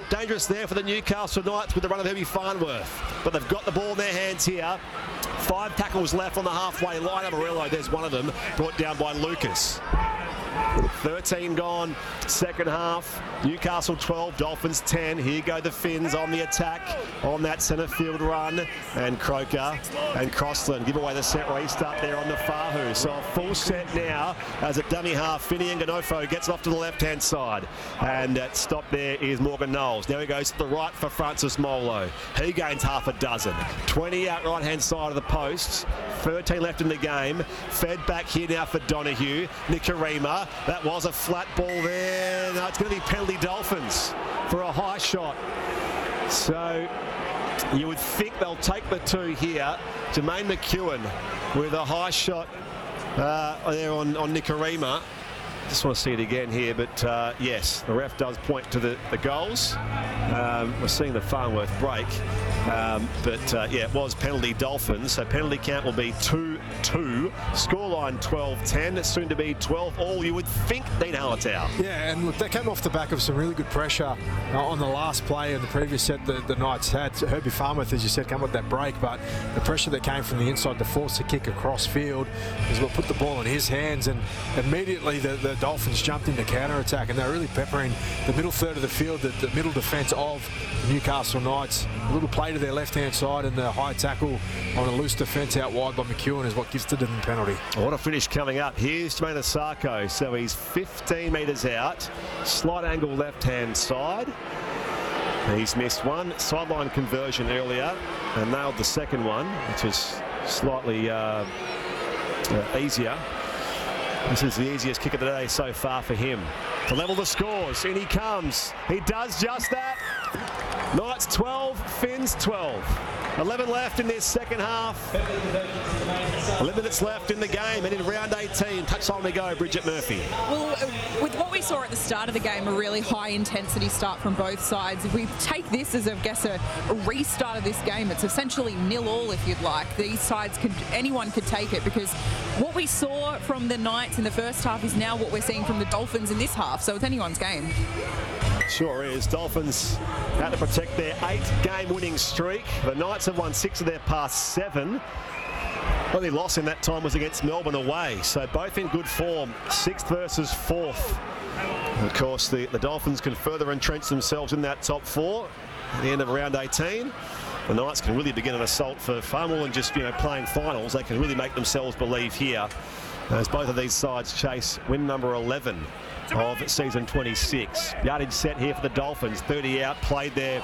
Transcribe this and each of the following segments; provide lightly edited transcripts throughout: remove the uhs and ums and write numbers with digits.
dangerous there for the Newcastle Knights with the run of Herbie Farnworth. But they've got the ball in their hands here. 5 tackles left on the halfway line. Amarillo, there's one of them, brought down by Lucas. 13 gone, second half. Newcastle 12, Dolphins 10. Here go the Finns on the attack on that centre field run. And Croker and Crossland give away the set restart there on the Fahu. So a full set now as a dummy half. Finney Ganofo gets off to the left-hand side. And stop there is Morgan Knowles. Now he goes to the right for Francis Molo. He gains half a dozen. 20 out right-hand side of the posts. 13 left in the game. Fed back here now for Donahue. Nikarima. That was a flat ball there. No, it's going to be penalty Dolphins for a high shot. So you would think they'll take the 2 here. Jermaine McEwen with a high shot there on Nikarima. Just want to see it again here, but yes, the ref does point to the goals. We're seeing the Farnworth break, but yeah, it was penalty Dolphins, so penalty count will be 2-2. Scoreline 12-10, soon to be 12-all. You would think Dean Hallertau. Yeah, and look, they came off the back of some really good pressure on the last play in the previous set the Knights had. Herbie Farnworth, as you said, came with that break, but the pressure that came from the inside to force the kick across field is what put the ball in his hands, and immediately the Dolphins jumped into counter-attack, and they're really peppering the middle third of the field, the middle defence of the Newcastle Knights. A little play to their left-hand side, and the high tackle on a loose defence out wide by McEwen is what gives to them the penalty. What a finish coming up. Here's Jermaine Asako. So he's 15 metres out, slight angle left-hand side. He's missed one sideline conversion earlier and nailed the second one, which is slightly easier. This is the easiest kick of the day so far for him. To level the scores, in he comes. He does just that. Knights 12, Finns 12. 11 left in this second half. 11 minutes left in the game, and in round 18, touchline we go, Bridget Murphy. Well, with what we saw at the start of the game, a really high intensity start from both sides. If we take this as, I guess, a restart of this game, it's essentially 0-0 if you'd like. These sides anyone could take it, because what we saw from the Knights in the first half is now what we're seeing from the Dolphins in this half. So it's anyone's game. Sure is. Dolphins out to protect their 8-game winning streak. The Knights have won 6 of their past 7. Only loss in that time was against Melbourne away. So both in good form, 6th versus 4th. And of course, the Dolphins can further entrench themselves in that top 4 at the end of round 18. The Knights can really begin an assault for far more than just playing finals. They can really make themselves believe here, as both of these sides chase win number 11 of season 26. Yardage set here for the Dolphins. 30 out, played there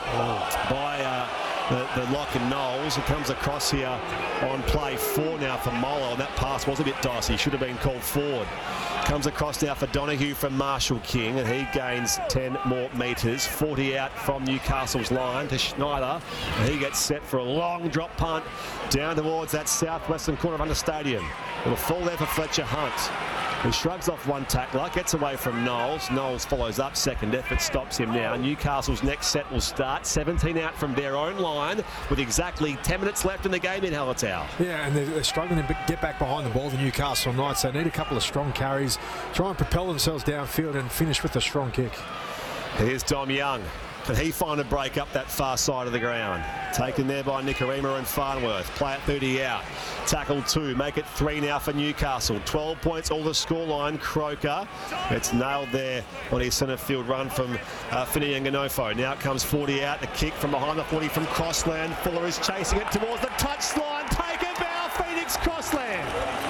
by the lock and Knowles. It comes across here on play 4 now for Molo, and that pass was a bit dicey. Should have been called forward. Comes across now for Donahue from Marshall King, and he gains 10 more metres. 40 out from Newcastle's line to Schneider, and he gets set for a long drop punt down towards that southwestern corner of Hunter Stadium. It'll fall there for Fletcher Hunt, who shrugs off one tackler, gets away from Knowles. Knowles follows up, second effort stops him now. Newcastle's next set will start. 17 out from their own line with exactly 10 minutes left in the game in Hallertau. Yeah, and they're struggling to get back behind the ball, the Newcastle Knights. They need a couple of strong carries, try and propel themselves downfield and finish with a strong kick. Here's Dom Young. Can he find a break up that far side of the ground? Taken there by Nikarima and Farnworth. Play at 30 out. Tackle 2. Make it 3 now for Newcastle. 12 points, all the scoreline. Croker. It's nailed there on his centre field run from Finney and Ganofo. Now it comes 40 out. The kick from behind the 40 from Crossland. Fuller is chasing it towards the touchline. Take it now, Phoenix Crossland.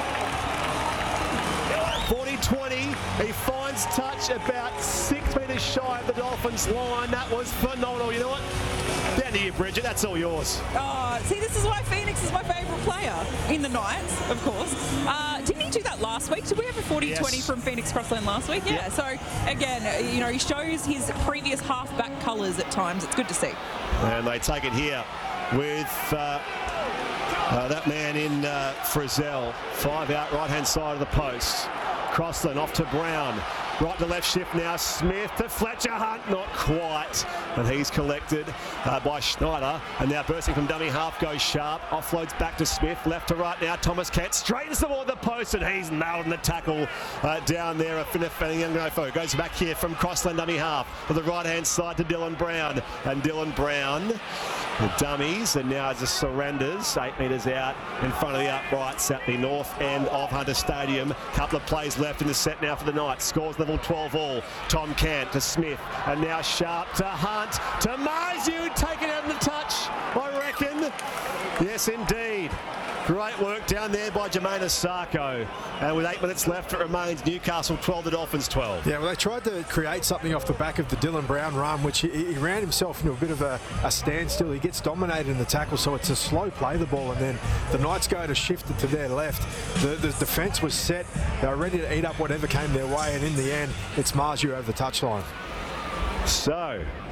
40-20. He finds touch about 6 metres shy of the Dolphins line. That was phenomenal. You know what? Down to you, Bridget. That's all yours. Oh, see, this is why Phoenix is my favourite player in the Knights, of course. Didn't he do that last week? Did we have a 40-20 from Phoenix Crossland last week? Yeah. So, again, he shows his previous half-back colours at times. It's good to see. And they take it here with that man in Frizzell. 5 out, right-hand side of the post. Crossland off to Brown. Right to left shift now. Smith to Fletcher Hunt. Not quite. And he's collected by Schneider. And now bursting from dummy half goes Sharp. Offloads back to Smith. Left to right now. Thomas Kent straightens toward the post. And he's nailed in the tackle down there. Finifo goes back here from Crossland dummy half. To the right-hand side to Dylan Brown. And Dylan Brown, the dummies. And now as the surrenders, 8 metres out in front of the uprights at the north end of Hunter Stadium. Couple of plays left in the set now for the Knights. Scores level 12 all. Tom Cant to Smith. And now Sharp to Hunt. To Marzu. Taken out in the touch, I reckon. Yes, indeed. Great work down there by Jermaine Asako. And with 8 minutes left, it remains Newcastle 12, the Dolphins 12. Yeah, well, they tried to create something off the back of the Dylan Brown run, which he ran himself into a bit of a standstill. He gets dominated in the tackle, so it's a slow play the ball, and then the Knights go to shift it to their left. The defence was set. They were ready to eat up whatever came their way, and in the end, it's Marzu over the touchline. So,